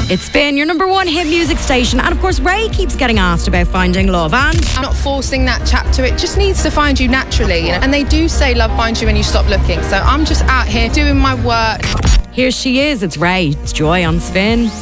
It's Spin, your number one hit music station. And of course, Ray keeps getting asked about finding love. And I'm not forcing that chap to it. Just needs to find you naturally. You know? And they do say love finds you when you stop looking. So I'm just out here doing my work. here she is. It's Ray. It's Joy on Spin.